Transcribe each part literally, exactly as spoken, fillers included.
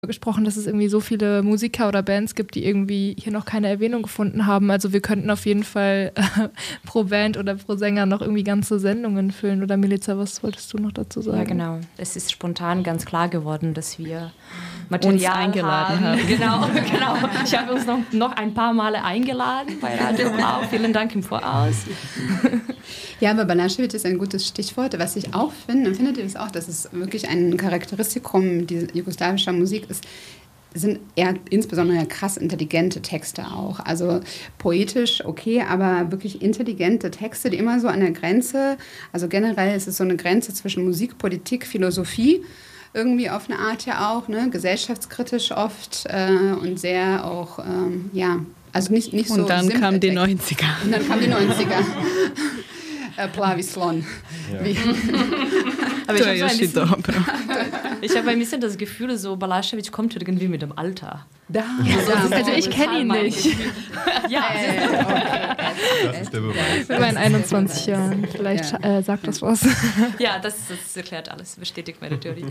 gesprochen, dass es irgendwie so viele Musiker oder Bands gibt, die irgendwie hier noch keine Erwähnung gefunden haben. Also wir könnten auf jeden Fall äh, pro Band oder pro Sänger noch irgendwie ganze Sendungen füllen. Oder Milica, was wolltest du noch dazu sagen? Ja, genau. Es ist spontan ganz klar geworden, dass wir Material uns eingeladen haben. haben. Genau, genau. Ich habe uns noch, noch ein paar Male eingeladen bei Radio Blau. Vielen Dank im Voraus. Ja, aber Balaschewitsch ist ein gutes Stichwort. Was ich auch finde, findet ihr das auch, dass es wirklich ein Charakteristikum dieser jugoslawischer Musik ist, sind eher insbesondere krass intelligente Texte auch. Also poetisch, okay, aber wirklich intelligente Texte, die immer so an der Grenze, also generell ist es so eine Grenze zwischen Musik, Politik, Philosophie, irgendwie auf eine Art ja auch, ne? Gesellschaftskritisch oft äh, und sehr auch, ähm, ja, also nicht, nicht so. Und dann kamen die neunziger. Und dann kamen die neunziger. äh, Plavi Slon. Ja. Wie Aber ich habe so ein, bisschen, ich hab ein bisschen das Gefühl, so Balaschewitsch kommt irgendwie mit dem Alter. Da. Also, also, also ich kenne ihn nicht. Ja, äh, okay. Das ist der Beweis. Mit meinen einundzwanzig Jahren. Vielleicht ja. äh, sagt das was. Ja, das, das erklärt alles, bestätigt meine Theorie.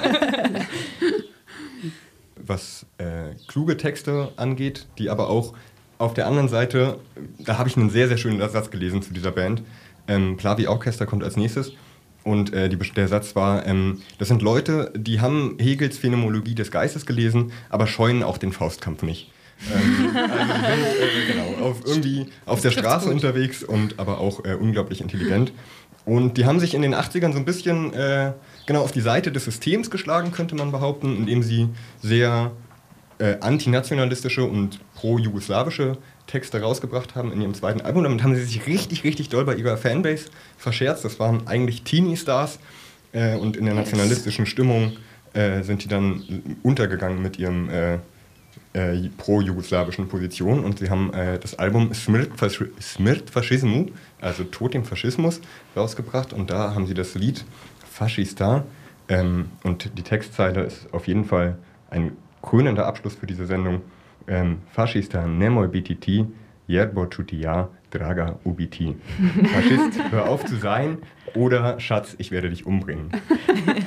Was äh, kluge Texte angeht, die aber auch auf der anderen Seite, da habe ich einen sehr, sehr schönen Satz gelesen zu dieser Band. Ähm, Plavi Orchester kommt als nächstes. Und äh, die, der Satz war, ähm, das sind Leute, die haben Hegels Phänomenologie des Geistes gelesen, aber scheuen auch den Faustkampf nicht. ähm, also sind äh, genau, auf, irgendwie auf der Straße unterwegs und aber auch äh, unglaublich intelligent. Und die haben sich in den achtzigern so ein bisschen äh, genau auf die Seite des Systems geschlagen, könnte man behaupten, indem sie sehr äh, antinationalistische und pro-jugoslawische Texte rausgebracht haben in ihrem zweiten Album. Damit haben sie sich richtig, richtig doll bei ihrer Fanbase verscherzt. Das waren eigentlich Teenie-Stars äh, und in der nationalistischen Stimmung äh, sind die dann untergegangen mit ihrem äh, äh, pro-jugoslawischen Position und sie haben äh, das Album Smrt Faschismu, also Tod dem Faschismus, rausgebracht und da haben sie das Lied Faschista ähm, und die Textzeile ist auf jeden Fall ein krönender Abschluss für diese Sendung. Ähm, Faschista nemoj biti ti, jerbo ću ti ja draga ubiti. Faschist, hör auf zu sein oder Schatz, ich werde dich umbringen.